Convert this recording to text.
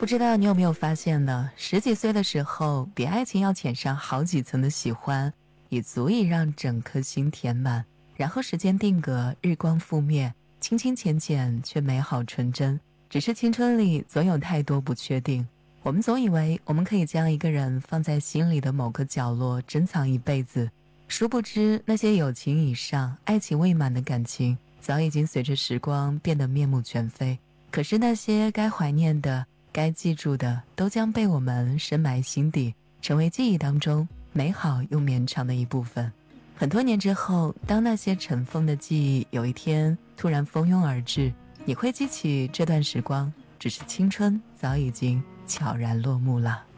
不知道你有没有发现呢？十几岁的时候，比爱情要浅上好几层的喜欢，已足以让整颗心填满。然后时间定格，日光覆灭，清清浅浅却美好纯真。只是青春里总有太多不确定，我们总以为我们可以将一个人放在心里的某个角落珍藏一辈子，殊不知那些友情以上、爱情未满的感情，早已经随着时光变得面目全非。可是那些该怀念的、该记住的，都将被我们深埋心底，成为记忆当中美好又绵长的一部分。很多年之后，当那些尘封的记忆有一天突然蜂拥而至，你会记起这段时光，只是青春早已经悄然落幕了。